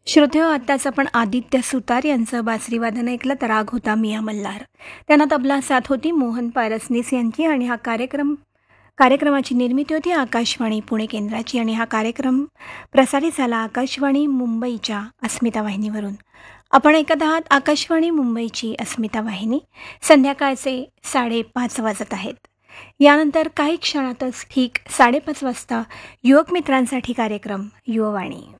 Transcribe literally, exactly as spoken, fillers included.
श्रोतेहो, आत्ताच आपण आदित्य सुतार यांचं बासरी वादन ऐकलं. तर राग होता मिया मल्हार. त्यांना तबला साथ होती मोहन पारसनीस यांची आणि हा कार्यक्रम कार्यक्रमाची निर्मिती होती आकाशवाणी पुणे केंद्राची आणि हा कार्यक्रम प्रसारित झाला आकाशवाणी मुंबईच्या अस्मिता वाहिनीवरून. आपण ऐकत आहात आकाशवाणी मुंबईची अस्मिता वाहिनी. संध्याकाळचे साडेपाच वाजत आहेत. यानंतर काही क्षणातच ठीक साडेपाच वाजता युवक मित्रांसाठी कार्यक्रम युववाणी.